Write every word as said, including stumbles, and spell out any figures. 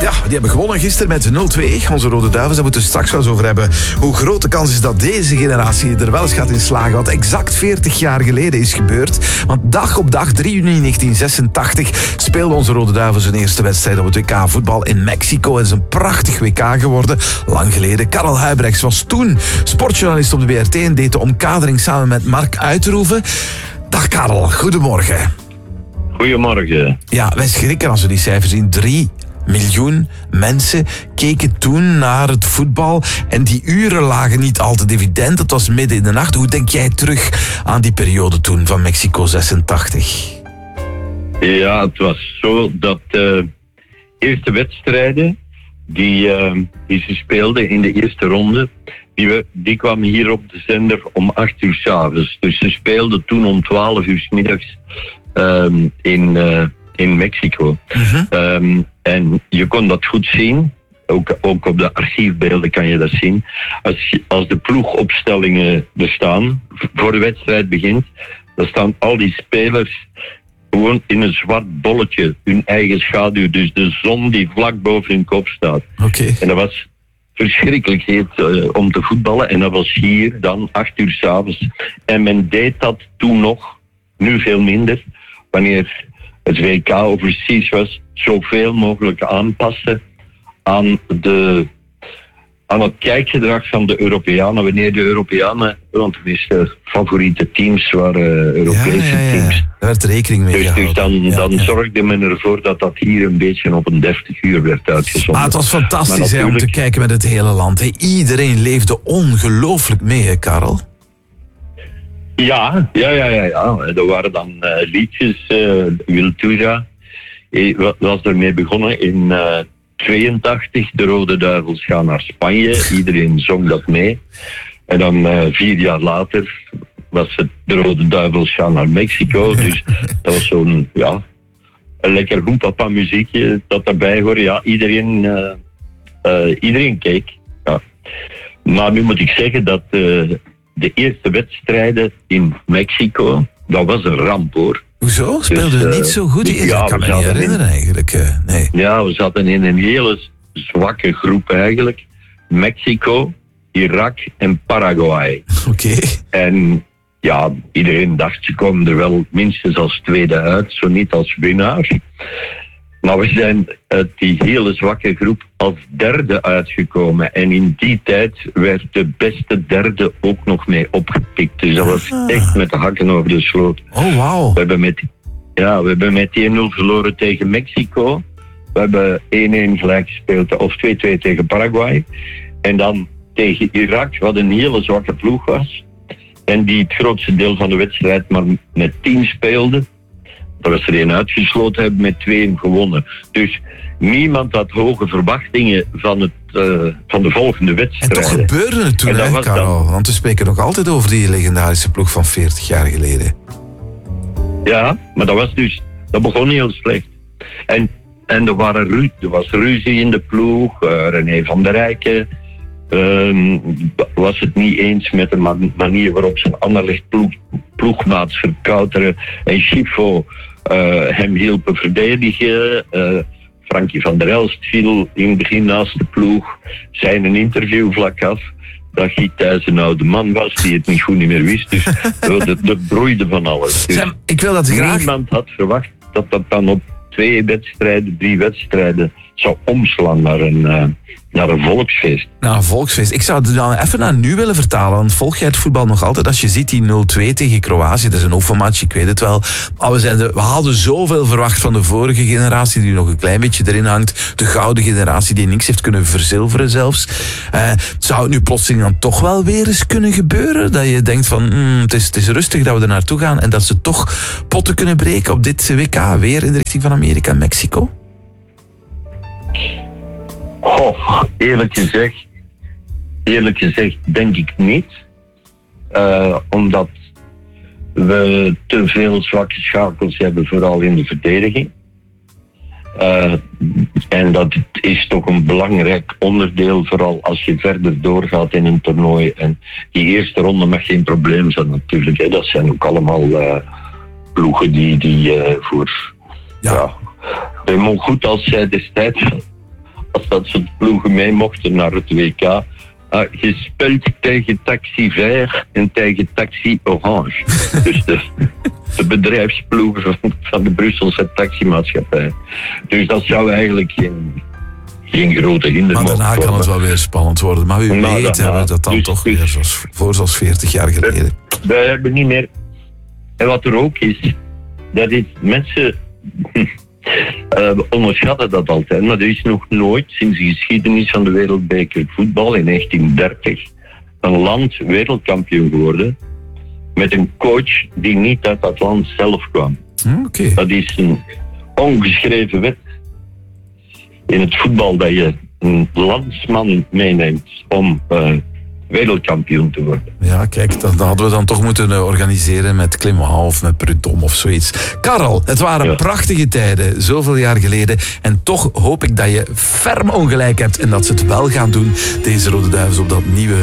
Ja, die hebben gewonnen gisteren met nul twee. Onze Rode Duivels, daar moeten we straks wel eens over hebben. Hoe groot de kans is dat deze generatie er wel eens gaat in slagen. Wat exact veertig jaar geleden is gebeurd. Want dag op dag, drie juni negentien zesentachtig, speelden onze Rode Duivels hun eerste wedstrijd op het W K voetbal in Mexico. Het is een prachtig W K geworden. Lang geleden. Karel Huybrechts was toen sportjournalist op de B R T en deed de omkadering samen met Mark Uiterhoeven. Dag Karel, goedemorgen. Goedemorgen. Ja, wij schrikken als we die cijfers zien. Drie miljoen mensen keken toen naar het voetbal en die uren lagen niet altijd evident. Het was midden in de nacht. Hoe denk jij terug aan die periode toen van Mexico zesentachtig? Ja, het was zo dat de uh, eerste wedstrijden die, uh, die ze speelden in de eerste ronde, die, we, die kwamen hier op de zender om acht uur 's avonds. Dus ze speelden toen om twaalf uur 's middags um, in, uh, in Mexico. Uh-huh. Um, en je kon dat goed zien. Ook, ook op de archiefbeelden kan je dat zien. Als, als de ploegopstellingen er staan, voor de wedstrijd begint, dan staan al die spelers gewoon in een zwart bolletje, hun eigen schaduw. Dus de zon die vlak boven hun kop staat. Okay. En dat was verschrikkelijk heet uh, om te voetballen. En dat was hier dan acht uur 's avonds. En men deed dat toen nog, nu veel minder, wanneer het W K overseas was, zoveel mogelijk aanpassen aan, de, aan het kijkgedrag van de Europeanen. Wanneer de Europeanen, want de meeste favoriete teams waren Europese ja, ja, ja. teams. Daar werd rekening mee Dus, dus gehouden. dan, ja, dan ja. zorgde men ervoor dat dat hier een beetje op een dertig uur werd uitgezonden. Maar het was fantastisch Maar hè, om te natuurlijk... kijken met het hele land. Hè. Iedereen leefde ongelooflijk mee, hè, Karel? Ja, ja, ja, ja, ja. Er waren dan uh, liedjes. Uh, Wiltura eh, was ermee begonnen in uh, tweeëntachtig. De Rode Duivels gaan naar Spanje. Iedereen zong dat mee. En dan uh, vier jaar later was het de Rode Duivels gaan naar Mexico. Dus dat was zo'n, ja, een lekker hoempapa muziekje dat daarbij hoorde. Ja, iedereen, uh, uh, iedereen keek. Ja. Maar nu moet ik zeggen dat uh, de eerste wedstrijden in Mexico, dat was een ramp hoor. Hoezo? Speelden we Dus, uh, niet zo goed? Ik ja, kan me we niet zaten herinneren in, eigenlijk. Uh, nee. Ja, we zaten in een hele zwakke groep eigenlijk. Mexico, Irak en Paraguay. Oké. Okay. En ja, iedereen dacht ze komen er wel minstens als tweede uit, zo niet als winnaar. Maar we zijn uit die hele zwakke groep als derde uitgekomen. En in die tijd werd de beste derde ook nog mee opgepikt. Dus dat was echt met de hakken over de sloot. Oh, wauw. We hebben met, ja, we hebben met één nul verloren tegen Mexico. We hebben één-één gelijk gespeeld, of twee-twee tegen Paraguay. En dan tegen Irak, wat een hele zwakke ploeg was. En die het grootste deel van de wedstrijd maar met tien speelde. Daar was er één uitgesloten, hebben met twee gewonnen. Dus niemand had hoge verwachtingen van, het, uh, van de volgende wedstrijd. En toch gebeurde het toen, hè, Karel? Dan... Want we spreken nog altijd over die legendarische ploeg van veertig jaar geleden. Ja, maar dat was dus... Dat begon heel slecht. En, en er, waren ru- er was ruzie in de ploeg. Uh, René van der Rijken um, was het niet eens met de man- manier waarop zijn Anderlecht ploeg, ploegmaats Verkouteren en Schifo uh, hem hielpen verdedigen. Uh, Frankie van der Elst viel in het begin naast de ploeg. Zei in een interview vlak af dat Guy Thijs een oude man was die het niet goed niet meer wist. Dus dat broeide van alles. Dus Sam, ik wil dat graag... niemand had verwacht dat dat dan op twee wedstrijden, drie wedstrijden zou omslaan naar een, uh, naar een volksfeest. Nou, een volksfeest. Ik zou het dan even naar nu willen vertalen. Want volg jij het voetbal nog altijd? Als je ziet die nul twee tegen Kroatië, dat is een oefenmatch, ik weet het wel. Maar we, zijn de, we hadden zoveel verwacht van de vorige generatie, die nog een klein beetje erin hangt. De gouden generatie die niks heeft kunnen verzilveren zelfs. Uh, zou het nu plotseling dan toch wel weer eens kunnen gebeuren? Dat je denkt van, mm, het, is, het is rustig dat we er naartoe gaan en dat ze toch potten kunnen breken op dit W K, weer in de richting van Amerika en Mexico? Oh, eerlijk gezegd, eerlijk gezegd denk ik niet. Uh, omdat we te veel zwakke schakels hebben, vooral in de verdediging. Uh, en dat is toch een belangrijk onderdeel, vooral als je verder doorgaat in een toernooi. En die eerste ronde mag geen probleem zijn natuurlijk. Hè. Dat zijn ook allemaal uh, ploegen die, die uh, voor... Ja, ja goed als zij destijds... als dat soort ploegen mee mochten naar het W K. Uh, gespeeld tegen Taxi Vert en tegen Taxi Orange. Dus de, de bedrijfsploegen van, van de Brusselse taximaatschappij. Dus dat zou eigenlijk geen, geen grote hinder Maar mogen daarna worden. kan het wel weer spannend worden. Maar wie Maar weet daarna, hebben we dat dan dus- toch dus- weer zoals, voor zoals veertig jaar geleden. Wij hebben niet meer... En wat er ook is, dat is mensen... Uh, we onderschatten dat altijd, maar er is nog nooit sinds de geschiedenis van de wereldbeker voetbal in negentien dertig een land wereldkampioen geworden met een coach die niet uit dat land zelf kwam. Hm, Oké. Dat is een ongeschreven wet in het voetbal dat je een landsman meeneemt om uh, wereldkampioen te worden. Ja, kijk, dat, dat hadden we dan toch moeten uh, organiseren met Clément of met Prudhomme of zoiets. Karel, het waren Ja. prachtige tijden, zoveel jaar geleden. En toch hoop ik dat je ferm ongelijk hebt en dat ze het wel gaan doen, deze Rode Duivels, op dat nieuwe